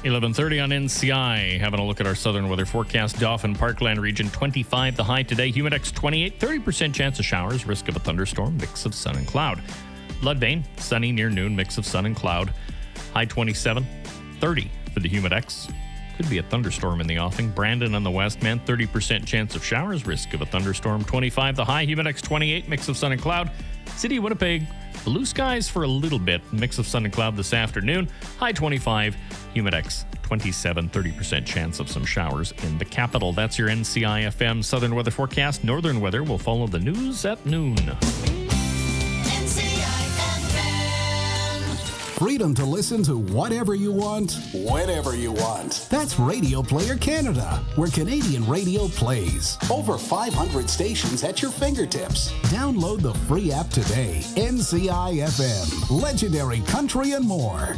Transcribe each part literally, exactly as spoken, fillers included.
eleven thirty on N C I. Having a look at our southern weather forecast. Dauphin Parkland region twenty-five. The high today. Humidex twenty-eight. thirty percent chance of showers. Risk of a thunderstorm. Mix of sun and cloud. Bloodbane. Sunny near noon. Mix of sun and cloud. High twenty-seven. thirty for the Humidex. Could be a thunderstorm in the offing. Brandon on the west, man. thirty percent chance of showers. Risk of a thunderstorm. twenty-five. The high. Humidex twenty-eight. Mix of sun and cloud. City of Winnipeg. Blue skies for a little bit. Mix of sun and cloud this afternoon. High twenty-five. Humidex twenty-seven. thirty percent chance of some showers in the capital. That's your N C I F M Southern Weather Forecast. Northern weather will follow the news at noon. Freedom to listen to whatever you want, whenever you want. That's Radio Player Canada, where Canadian radio plays. Over five hundred stations at your fingertips. Download the free app today. N C I F M, legendary country and more.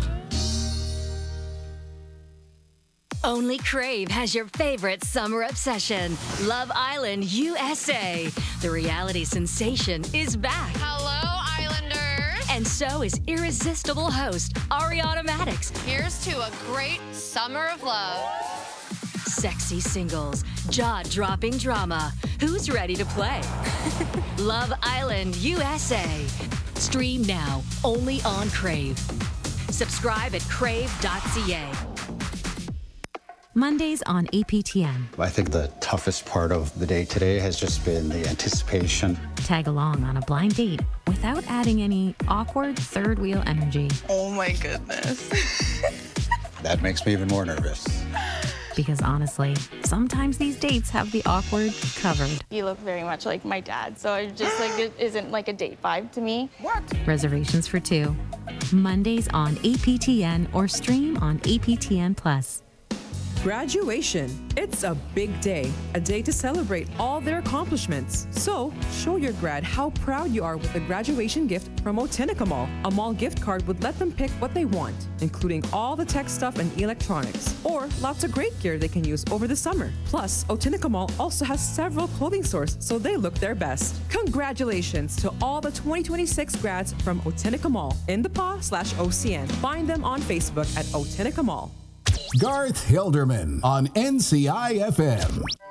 Only Crave has your favorite summer obsession, Love Island U S A. The reality sensation is back. Hello, Islanders. And so is irresistible host Ariana Maddox. Here's to a great summer of love. Sexy singles, jaw-dropping drama. Who's ready to play? Love Island U S A. Stream now, only on Crave. Subscribe at crave dot c a. Mondays on A P T N. I think the toughest part of the day today has just been the anticipation. Tag along on a blind date without adding any awkward third wheel energy. Oh my goodness. That makes me even more nervous. Because honestly, sometimes these dates have the awkward covered. You look very much like my dad, so I just like it isn't like a date vibe to me. What? Reservations for two. Mondays on A P T N or stream on A P T N Plus. Graduation. It's a big day, a day to celebrate all their accomplishments. So, show your grad how proud you are with a graduation gift from Otenica Mall. A mall gift card would let them pick what they want, including all the tech stuff and electronics, or lots of great gear they can use over the summer. Plus, Otenica Mall also has several clothing stores, so they look their best. Congratulations to all the twenty twenty-six grads from Otenica Mall in the P A slash O C N. Find them on Facebook at Otenica Mall. Garth Hilderman on N C I F M.